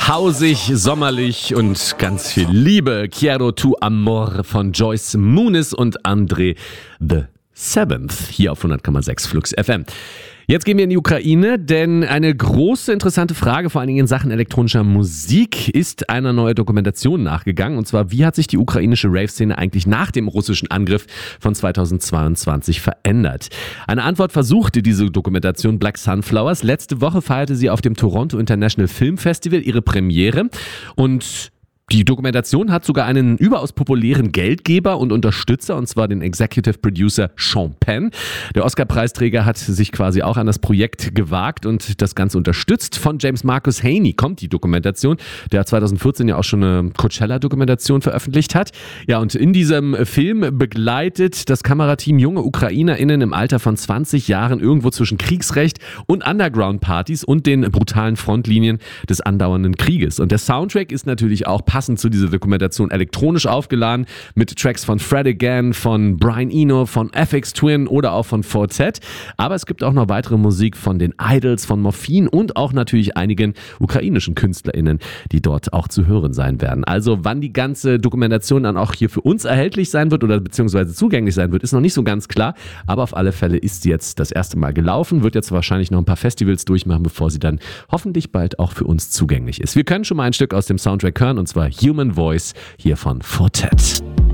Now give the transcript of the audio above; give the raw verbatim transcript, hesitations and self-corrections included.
Hausig, sommerlich und ganz viel Liebe. Quiero tu amor von Joyce Muniz und André the Seventh hier auf hundert Komma sechs Flux F M. Jetzt gehen wir in die Ukraine, denn eine große interessante Frage, vor allen Dingen in Sachen elektronischer Musik, ist einer neuen Dokumentation nachgegangen. Und zwar, wie hat sich die ukrainische Rave-Szene eigentlich nach dem russischen Angriff von zweitausendzweiundzwanzig verändert? Eine Antwort versuchte diese Dokumentation Black Sunflowers. Letzte Woche feierte sie auf dem Toronto International Film Festival ihre Premiere und die Dokumentation hat sogar einen überaus populären Geldgeber und Unterstützer, und zwar den Executive Producer Sean Penn. Der Oscar-Preisträger hat sich quasi auch an das Projekt gewagt und das Ganze unterstützt. Von James Marcus Haney kommt die Dokumentation, der zweitausendvierzehn ja auch schon eine Coachella-Dokumentation veröffentlicht hat. Ja, und in diesem Film begleitet das Kamerateam junge UkrainerInnen im Alter von zwanzig Jahren irgendwo zwischen Kriegsrecht und Underground-Partys und den brutalen Frontlinien des andauernden Krieges. Und der Soundtrack ist natürlich auch passend zu dieser Dokumentation elektronisch aufgeladen mit Tracks von Fred Again, von Brian Eno, von F X Twin oder auch von four Z. Aber es gibt auch noch weitere Musik von den Idols, von Morphine und auch natürlich einigen ukrainischen KünstlerInnen, die dort auch zu hören sein werden. Also wann die ganze Dokumentation dann auch hier für uns erhältlich sein wird oder beziehungsweise zugänglich sein wird, ist noch nicht so ganz klar. Aber auf alle Fälle ist sie jetzt das erste Mal gelaufen, wird jetzt wahrscheinlich noch ein paar Festivals durchmachen, bevor sie dann hoffentlich bald auch für uns zugänglich ist. Wir können schon mal ein Stück aus dem Soundtrack hören, und zwar Human Voice hier von four Z.